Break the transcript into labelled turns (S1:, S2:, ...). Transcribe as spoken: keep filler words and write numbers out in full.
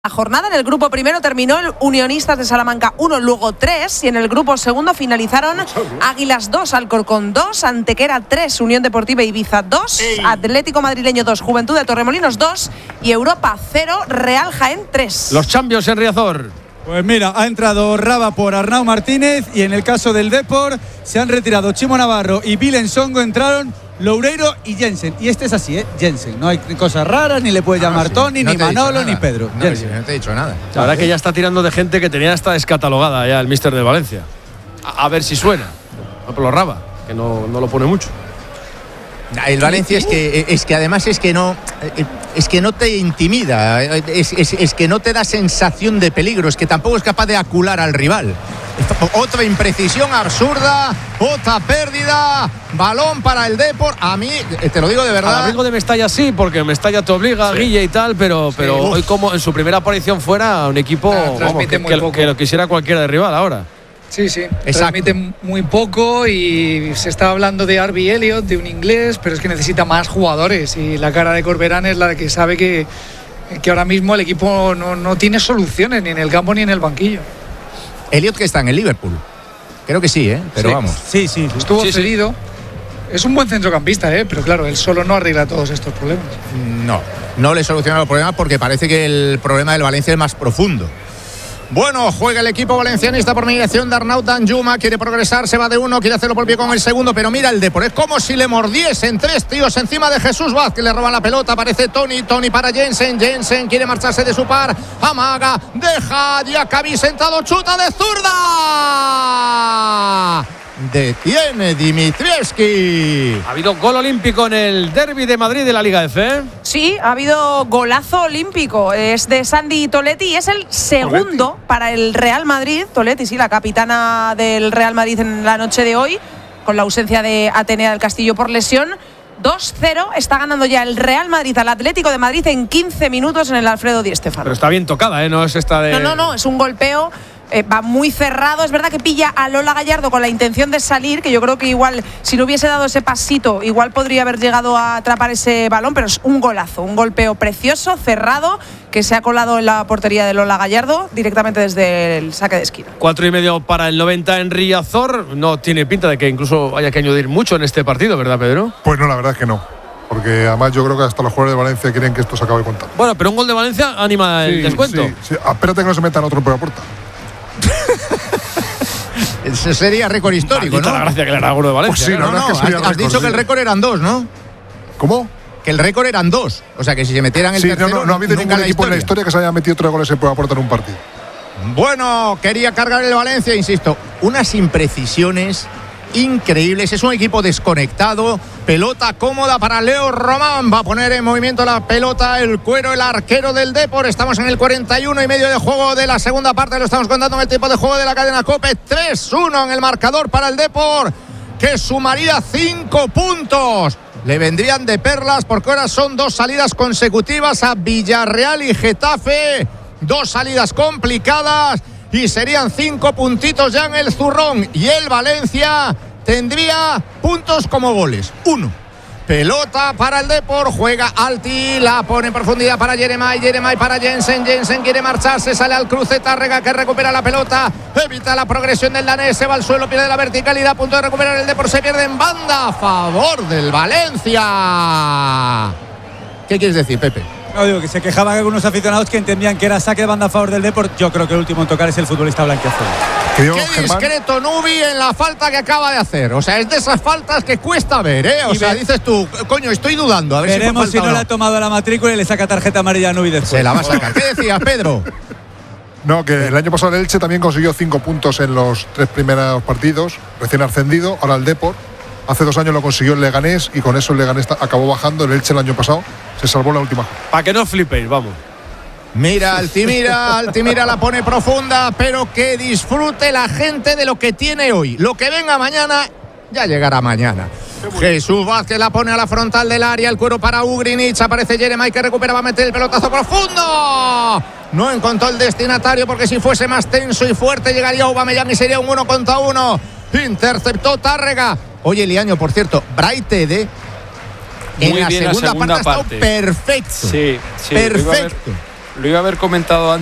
S1: La jornada en el grupo primero terminó el Unionistas de Salamanca uno, luego tres, y en el grupo segundo finalizaron Águilas dos, Alcorcón dos, Antequera tres, Unión Deportiva Ibiza dos, Atlético Madrileño dos, Juventud de Torremolinos dos y Europa cero, Real Jaén tres.
S2: Los Champions en Riazor.
S3: Pues mira, ha entrado Raba por Arnau Martínez y en el caso del Depor se han retirado Chimo Navarro y Vilen Songo, entraron Loureiro y Jensen. Y este es así, ¿eh? Jensen. No hay cosas raras, ni le puede llamar ah, sí. Tony, no ni Manolo, ni Pedro.
S4: No, sí, no te he dicho nada.
S2: La verdad que ya está tirando de gente que tenía esta descatalogada ya el míster de Valencia. A, a ver si suena. No, por lo Raba, que no, no lo pone mucho.
S4: El Valencia es que, es que además es que no es que no te intimida, es, es, es que no te da sensación de peligro, es que tampoco es capaz de acular al rival. Otra imprecisión absurda, otra pérdida, balón para el Depor. A mí, te lo digo de verdad.
S2: Al abrigo de Mestalla sí, porque Mestalla te obliga, sí. Guille y tal, pero, pero sí, hoy como en su primera aparición fuera un equipo ah, vamos, que, que, que lo quisiera cualquiera de rival ahora.
S5: Sí, sí, exacto. Transmite muy poco y se está hablando de Harvey Elliott, de un inglés, pero es que necesita más jugadores y la cara de Corberán es la que sabe que, que ahora mismo el equipo no, no tiene soluciones ni en el campo ni en el banquillo.
S4: Elliott que está en el Liverpool, creo que sí, ¿eh? Pero
S5: sí.
S4: vamos.
S5: Sí, sí, estuvo sí, cedido. Sí. Es un buen centrocampista, ¿eh? Pero claro, él solo no arregla todos estos problemas.
S4: No, no le soluciona los problemas porque parece que el problema del Valencia es más profundo. Bueno, juega el equipo valencianista por mediación de Arnaud Danjuma, quiere progresar, se va de uno, quiere hacerlo por pie con el segundo, pero mira el Depor, es como si le mordiesen tres tíos encima de Jesús Vázquez, le roban la pelota, aparece Tony, Tony para Jensen, Jensen quiere marcharse de su par, amaga, deja, Diacabí sentado, chuta de zurda. Detiene Dimitrievski.
S2: Ha habido gol olímpico en el derbi de Madrid de la Liga F, ¿eh?
S1: Sí, ha habido golazo olímpico. Es de Sandy Toletti y es el segundo Toletti. Para el Real Madrid. Toletti, sí, la capitana del Real Madrid en la noche de hoy, con la ausencia de Atenea del Castillo por lesión. dos cero, está ganando ya el Real Madrid al Atlético de Madrid en quince minutos en el Alfredo Di Stéfano.
S2: Pero está bien tocada, ¿eh? No es esta de…
S1: No, no, no, es un golpeo… Eh, va muy cerrado, es verdad que pilla a Lola Gallardo con la intención de salir, que yo creo que igual si no hubiese dado ese pasito igual podría haber llegado a atrapar ese balón, pero es un golazo, un golpeo precioso, cerrado, que se ha colado en la portería de Lola Gallardo directamente desde el saque de esquina.
S2: Cuatro y medio para el noventa en Riazor. No tiene pinta de que incluso haya que añadir mucho en este partido, ¿verdad, Pedro?
S6: Pues no, la verdad es que no, porque además yo creo que hasta los jugadores de Valencia quieren que esto se acabe contando.
S2: Bueno, pero un gol de Valencia anima el sí, descuento.
S6: Sí, sí. Espérate que no se metan otro por la puerta.
S4: Ese sería récord histórico,
S2: Maldita
S4: ¿no?
S2: la gracia que le hará alguno de Valencia.
S6: Pues sí,
S4: no, no,
S6: es que
S4: has, has dicho que el récord eran dos, ¿no?
S6: ¿Cómo?
S4: Que el récord eran dos. O sea, que si se metieran el
S6: sí,
S4: tercero…
S6: no, no, no ha habido ningún equipo historia. en la historia que se haya metido tres goles en por aportar un partido.
S4: Bueno, quería cargar el Valencia, insisto. Unas imprecisiones increíbles. Es un equipo desconectado. Pelota cómoda para Leo Román. Va a poner en movimiento la pelota el Cuero, el arquero del Depor. Estamos en el cuarenta y uno y medio de juego de la segunda parte. Lo estamos contando en el tiempo de juego de la cadena COPE. tres uno en el marcador para el Depor, que sumaría cinco puntos. Le vendrían de perlas porque ahora son dos salidas consecutivas a Villarreal y Getafe. Dos salidas complicadas y serían cinco puntitos ya en el zurrón. Y el Valencia tendría puntos como goles. Uno. Pelota para el Depor, juega Alti, la pone en profundidad para Jeremai, Jeremai para Jensen, Jensen quiere marcharse, sale al cruce, Tárrega que recupera la pelota, evita la progresión del danés, se va al suelo, pierde la verticalidad, a punto de recuperar el Depor, se pierde en banda a favor del Valencia. ¿Qué quieres decir, Pepe?
S3: No, digo que se quejaban algunos aficionados que entendían que era saque de banda a favor del Depor. Yo creo que el último en tocar es el futbolista blanquiazul.
S4: Qué discreto Nubi en la falta que acaba de hacer. O sea, es de esas faltas que cuesta ver, ¿eh? O y sea, ve... dices tú, coño, estoy dudando. A ver
S3: Veremos si,
S4: si no,
S3: no le ha tomado la matrícula y le saca tarjeta amarilla a Nubi después.
S4: Se la va a sacar. ¿Qué decías, Pedro?
S6: No, que el año pasado el Elche también consiguió cinco puntos en los tres primeros partidos, recién ascendido. Ahora el Depor, hace dos años lo consiguió el Leganés y con eso el Leganés acabó bajando. El Elche el año pasado se salvó la última.
S2: Para que no flipéis, vamos.
S4: Mira, Altimira, Altimira la pone profunda, pero que disfrute la gente de lo que tiene hoy. Lo que venga mañana, ya llegará mañana. Jesús Vázquez la pone a la frontal del área, el Cuero para Ugrinic, aparece Jeremai que recupera, va a meter el pelotazo profundo. No encontró el destinatario porque si fuese más tenso y fuerte llegaría Aubameyang y sería un uno contra uno. Interceptó Tárrega. Oye, Liaño, por cierto, Braithwaite en la segunda, segunda parte ha estado perfecto.
S2: Sí, sí,
S4: perfecto.
S7: lo iba a haber comentado antes.